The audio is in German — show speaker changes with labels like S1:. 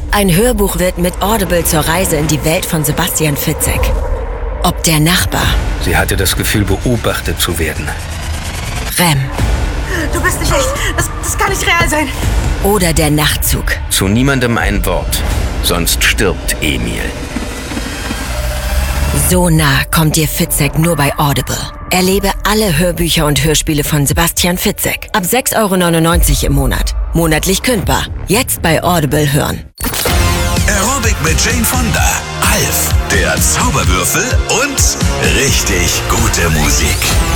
S1: Ein Hörbuch wird mit Audible zur Reise in die Welt von Sebastian Fitzek. Ob der Nachbar.
S2: Sie hatte das Gefühl, beobachtet zu werden.
S1: Rem.
S3: Du bist nicht echt. Das kann nicht real sein.
S1: Oder der Nachtzug.
S2: Zu niemandem ein Wort, sonst stirbt Emil.
S1: So nah kommt dir Fitzek nur bei Audible. Erlebe alle Hörbücher und Hörspiele von Sebastian Fitzek. Ab 6,99 € im Monat. Monatlich kündbar. Jetzt bei Audible hören.
S4: Aerobic mit Jane Fonda, Alf, der Zauberwürfel und richtig gute Musik.